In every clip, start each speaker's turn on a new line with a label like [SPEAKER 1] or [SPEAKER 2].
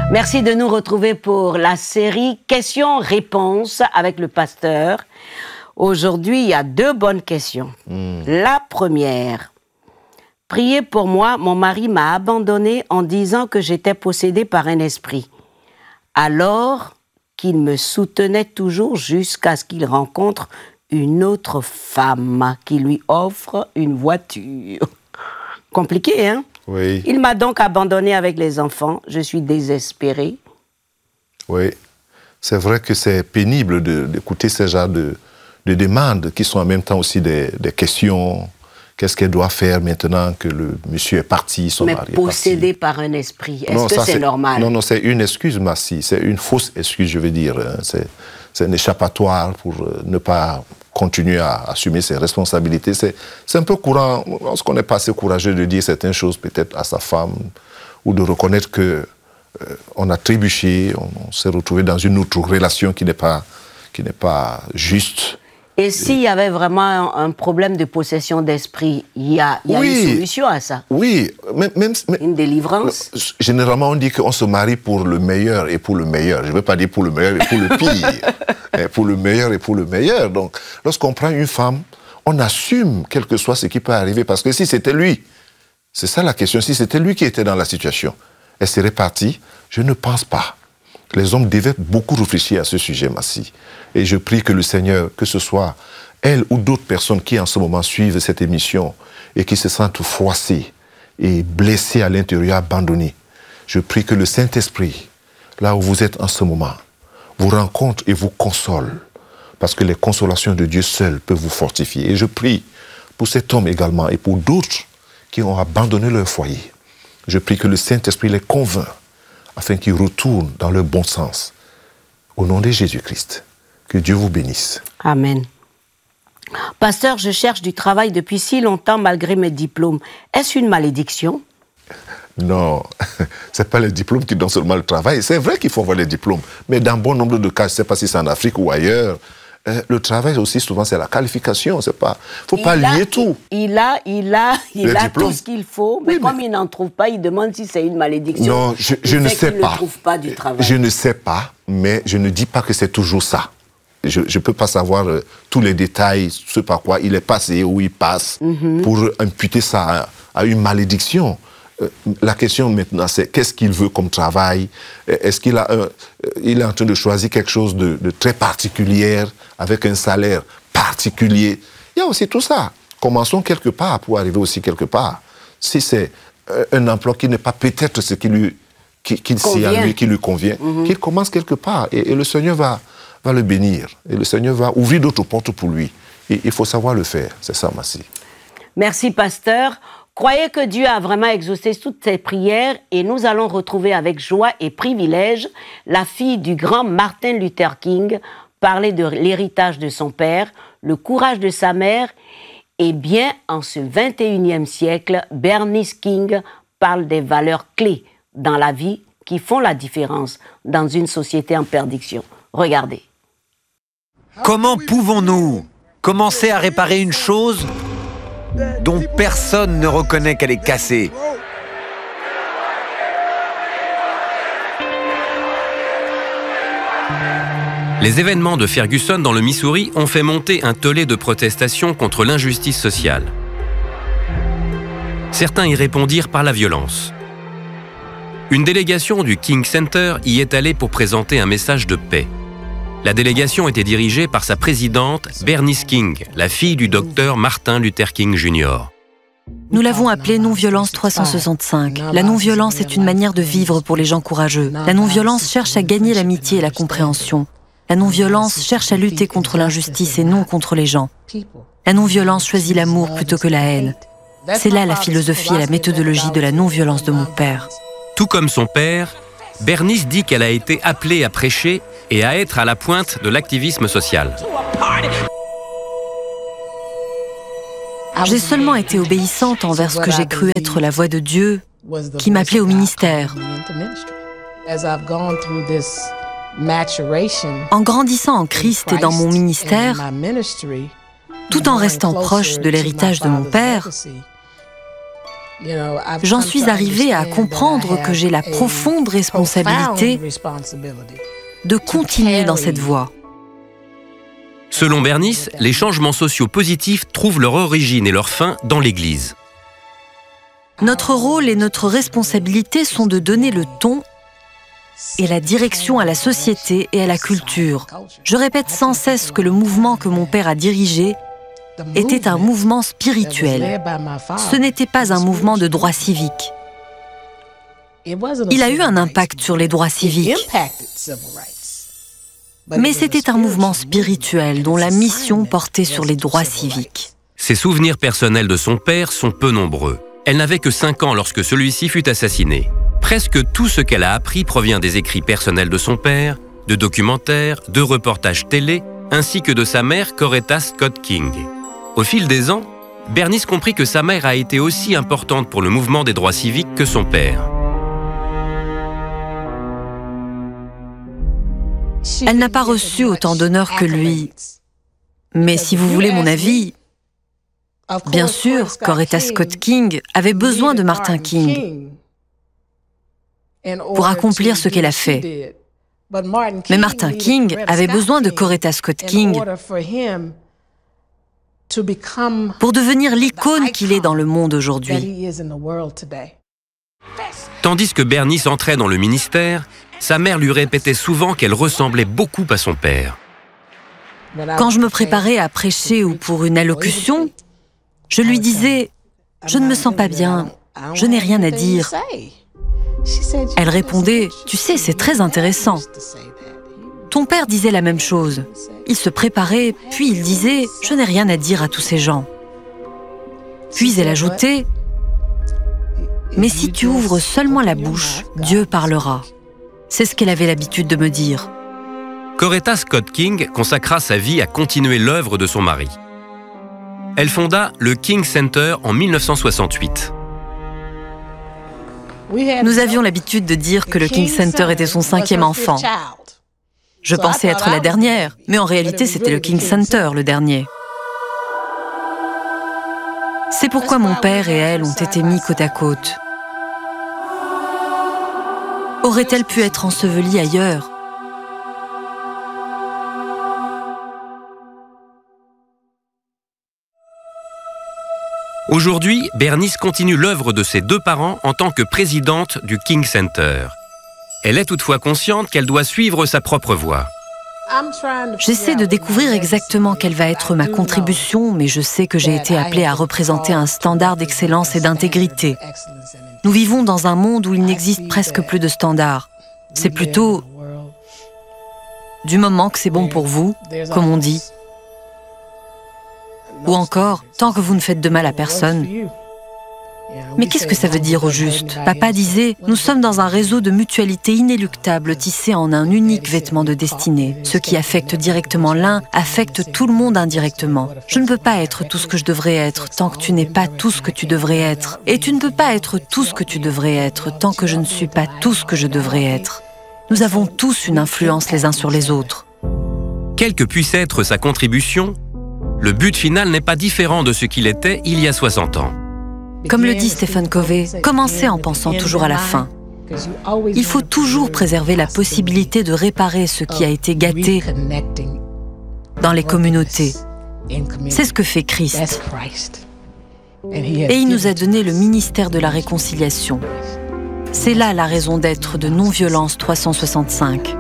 [SPEAKER 1] Merci de nous retrouver pour la série Questions-réponses avec le pasteur. Aujourd'hui, il y a 2 bonnes questions. La première, priez pour moi, mon mari m'a abandonnée en disant que j'étais possédée par un esprit. Alors qu'il me soutenait toujours jusqu'à ce qu'il rencontre une autre femme qui lui offre une voiture. Compliqué, hein?
[SPEAKER 2] Oui.
[SPEAKER 1] Il m'a donc abandonné avec les enfants. Je suis désespérée.
[SPEAKER 2] Oui. C'est vrai que c'est pénible d'écouter ce genre de demandes qui sont en même temps aussi des questions. Qu'est-ce qu'elle doit faire maintenant que le monsieur est parti, son mari est parti? Mais
[SPEAKER 1] possédé par un esprit, est-ce que c'est normal?
[SPEAKER 2] Non, c'est une excuse, Massi. C'est une fausse excuse, je veux dire. C'est un échappatoire pour ne pas continuer à assumer ses responsabilités. C'est un peu courant, lorsqu'on n'est pas assez courageux de dire certaines choses peut-être à sa femme, ou de reconnaître que on a trébuché, on s'est retrouvé dans une autre relation qui n'est pas juste.
[SPEAKER 1] Et s'il y avait vraiment un problème de possession d'esprit, il y a une solution à ça?
[SPEAKER 2] Oui. Même,
[SPEAKER 1] une délivrance?
[SPEAKER 2] Généralement, on dit qu'on se marie pour le meilleur et pour le meilleur. Je ne veux pas dire pour le meilleur et pour le pire. Pour le meilleur et pour le meilleur. Donc, lorsqu'on prend une femme, on assume quel que soit ce qui peut arriver. Parce que si c'était lui, c'est ça la question, si c'était lui qui était dans la situation, elle serait partie? Je ne pense pas. Les hommes devaient beaucoup réfléchir à ce sujet, Massi. Et je prie que le Seigneur, que ce soit elle ou d'autres personnes qui en ce moment suivent cette émission et qui se sentent froissées et blessées à l'intérieur, abandonnées, je prie que le Saint-Esprit, là où vous êtes en ce moment, vous rencontre et vous console. Parce que les consolations de Dieu seul peuvent vous fortifier. Et je prie pour cet homme également et pour d'autres qui ont abandonné leur foyer. Je prie que le Saint-Esprit les convainc afin qu'ils retournent dans le bon sens. Au nom de Jésus-Christ, que Dieu vous bénisse.
[SPEAKER 1] Amen. Pasteur, je cherche du travail depuis si longtemps malgré mes diplômes. Est-ce une malédiction?
[SPEAKER 2] Non, ce n'est pas les diplômes qui donnent seulement le travail. C'est vrai qu'il faut avoir les diplômes, mais dans bon nombre de cas, je ne sais pas si c'est en Afrique ou ailleurs, le travail aussi, souvent, c'est la qualification. Il ne faut pas lier tout.
[SPEAKER 1] Il a tout ce qu'il faut, mais comme il n'en trouve pas, il demande si c'est une malédiction.
[SPEAKER 2] Non, je ne sais pas.
[SPEAKER 1] Il ne trouve pas du travail.
[SPEAKER 2] Je ne sais pas, mais je ne dis pas que c'est toujours ça. Je ne peux pas savoir tous les détails, ce par quoi il est passé, où il passe, pour imputer ça à une malédiction. La question maintenant, c'est qu'est-ce qu'il veut comme travail? Est-ce qu'il est en train de choisir quelque chose de très particulier, avec un salaire particulier? Il y a aussi tout ça. Commençons quelque part pour arriver aussi quelque part. Si c'est un emploi qui n'est pas peut-être ce qui lui convient, qu'il commence quelque part. Et le Seigneur va le bénir. Et le Seigneur va ouvrir d'autres portes pour lui. Et il faut savoir le faire. C'est ça, Massi.
[SPEAKER 1] Merci, pasteur. Croyez que Dieu a vraiment exaucé toutes ces prières et nous allons retrouver avec joie et privilège la fille du grand Martin Luther King parler de l'héritage de son père, le courage de sa mère et bien en ce 21e siècle, Bernice King parle des valeurs clés dans la vie qui font la différence dans une société en perdition. Regardez.
[SPEAKER 3] Comment pouvons-nous commencer à réparer une chose dont personne ne reconnaît qu'elle est cassée?
[SPEAKER 4] Les événements de Ferguson dans le Missouri ont fait monter un tollé de protestations contre l'injustice sociale. Certains y répondirent par la violence. Une délégation du King Center y est allée pour présenter un message de paix. La délégation était dirigée par sa présidente, Bernice King, la fille du docteur Martin Luther King Jr.
[SPEAKER 5] Nous l'avons appelée non-violence 365. La non-violence est une manière de vivre pour les gens courageux. La non-violence cherche à gagner l'amitié et la compréhension. La non-violence cherche à lutter contre l'injustice et non contre les gens. La non-violence choisit l'amour plutôt que la haine. C'est là la philosophie et la méthodologie de la non-violence de mon père.
[SPEAKER 4] Tout comme son père, Bernice dit qu'elle a été appelée à prêcher et à être à la pointe de l'activisme social.
[SPEAKER 5] J'ai seulement été obéissante envers ce que j'ai cru être la voix de Dieu qui m'appelait au ministère. En grandissant en Christ et dans mon ministère, tout en restant proche de l'héritage de mon père, J'en suis arrivée à comprendre que j'ai la profonde responsabilité de continuer dans cette voie.
[SPEAKER 4] Selon Bernice, les changements sociaux positifs trouvent leur origine et leur fin dans l'Église.
[SPEAKER 5] Notre rôle et notre responsabilité sont de donner le ton et la direction à la société et à la culture. Je répète sans cesse que le mouvement que mon père a dirigé était un mouvement spirituel. Ce n'était pas un mouvement de droits civiques. Il a eu un impact sur les droits civiques. Mais c'était un mouvement spirituel dont la mission portait sur les droits civiques.
[SPEAKER 4] Ses souvenirs personnels de son père sont peu nombreux. Elle n'avait que 5 ans lorsque celui-ci fut assassiné. Presque tout ce qu'elle a appris provient des écrits personnels de son père, de documentaires, de reportages télé, ainsi que de sa mère Coretta Scott King. Au fil des ans, Bernice comprit que sa mère a été aussi importante pour le mouvement des droits civiques que son père.
[SPEAKER 5] Elle n'a pas reçu autant d'honneur que lui. Mais si vous voulez mon avis, bien sûr, Coretta Scott King avait besoin de Martin King pour accomplir ce qu'elle a fait. Mais Martin King avait besoin de Coretta Scott King pour devenir l'icône qu'il est dans le monde aujourd'hui.
[SPEAKER 4] Tandis que Bernice entrait dans le ministère, sa mère lui répétait souvent qu'elle ressemblait beaucoup à son père.
[SPEAKER 5] Quand je me préparais à prêcher ou pour une allocution, je lui disais « Je ne me sens pas bien, je n'ai rien à dire ». Elle répondait « Tu sais, c'est très intéressant ». Ton père disait la même chose. Il se préparait, puis il disait « Je n'ai rien à dire à tous ces gens ». Puis elle ajoutait « Mais si tu ouvres seulement la bouche, Dieu parlera ». C'est ce qu'elle avait l'habitude de me dire.
[SPEAKER 4] Coretta Scott King consacra sa vie à continuer l'œuvre de son mari. Elle fonda le King Center en 1968.
[SPEAKER 5] Nous avions l'habitude de dire que le King Center était son 5e enfant. Je pensais être la dernière, mais en réalité c'était le King Center le dernier. C'est pourquoi mon père et elle ont été mis côte à côte. Aurait-elle pu être ensevelie ailleurs?
[SPEAKER 4] Aujourd'hui, Bernice continue l'œuvre de ses 2 parents en tant que présidente du King Center. Elle est toutefois consciente qu'elle doit suivre sa propre voie.
[SPEAKER 5] J'essaie de découvrir exactement quelle va être ma contribution, mais je sais que j'ai été appelée à représenter un standard d'excellence et d'intégrité. Nous vivons dans un monde où il n'existe presque plus de standards. C'est plutôt du moment que c'est bon pour vous, comme on dit. Ou encore, tant que vous ne faites de mal à personne. Mais qu'est-ce que ça veut dire au juste? Papa disait, nous sommes dans un réseau de mutualité inéluctable tissé en un unique vêtement de destinée. Ce qui affecte directement l'un affecte tout le monde indirectement. Je ne peux pas être tout ce que je devrais être tant que tu n'es pas tout ce que tu devrais être. Et tu ne peux pas être tout ce que tu devrais être tant que je ne suis pas tout ce que je devrais être. Nous avons tous une influence les uns sur les autres.
[SPEAKER 4] Quelle que puisse être sa contribution, le but final n'est pas différent de ce qu'il était il y a 60 ans.
[SPEAKER 5] Comme le dit Stephen Covey, commencez en pensant toujours à la fin. Il faut toujours préserver la possibilité de réparer ce qui a été gâté dans les communautés. C'est ce que fait Christ. Et il nous a donné le ministère de la réconciliation. C'est là la raison d'être de Non-Violence 365.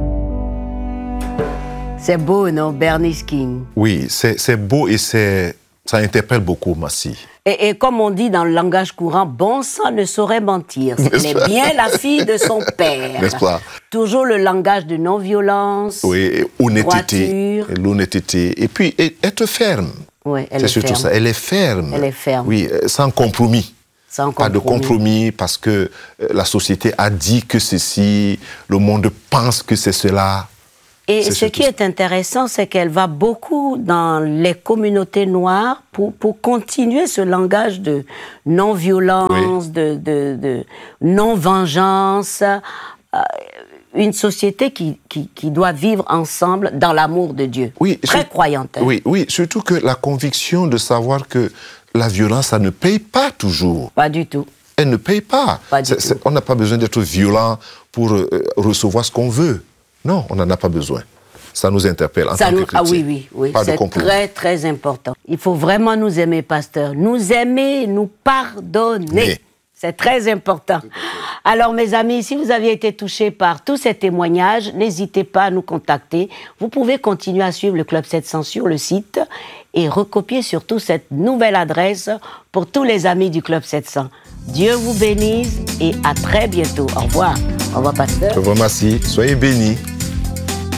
[SPEAKER 1] C'est beau, non, Bernice King?
[SPEAKER 2] Oui, c'est beau et ça interpelle beaucoup, Massi.
[SPEAKER 1] Et comme on dit dans le langage courant, bon sang ne saurait mentir. Elle est bien la fille de son père.
[SPEAKER 2] N'est-ce pas?
[SPEAKER 1] Toujours le langage de non-violence.
[SPEAKER 2] Oui, honnêteté. L'honnêteté. Et puis, être ferme.
[SPEAKER 1] Oui, elle est
[SPEAKER 2] C'est surtout
[SPEAKER 1] ferme.
[SPEAKER 2] ça. Elle est ferme.
[SPEAKER 1] Elle est ferme.
[SPEAKER 2] Oui, sans compromis.
[SPEAKER 1] Sans
[SPEAKER 2] Pas de compromis parce que la société a dit que ceci, le monde pense que c'est cela.
[SPEAKER 1] Et ce qui est intéressant, c'est qu'elle va beaucoup dans les communautés noires pour continuer ce langage de non-violence, oui, de non-vengeance. Une société qui doit vivre ensemble dans l'amour de Dieu.
[SPEAKER 2] Oui,
[SPEAKER 1] très croyante.
[SPEAKER 2] Oui, oui, surtout que la conviction de savoir que la violence, ça ne paye pas toujours.
[SPEAKER 1] Pas du tout.
[SPEAKER 2] Elle ne paye pas. On n'a pas besoin d'être violent pour recevoir ce qu'on veut. Non, on n'en a pas besoin. Ça nous interpelle en tant que chrétiens.
[SPEAKER 1] Ah oui, c'est très, très important. Il faut vraiment nous aimer, pasteur. Nous aimer, nous pardonner. C'est très important. Alors, mes amis, si vous aviez été touchés par tous ces témoignages, n'hésitez pas à nous contacter. Vous pouvez continuer à suivre le Club 700 sur le site et recopier surtout cette nouvelle adresse pour tous les amis du Club 700. Dieu vous bénisse et à très bientôt. Au revoir. Au revoir, pasteur.
[SPEAKER 2] Je vous remercie. Soyez bénis.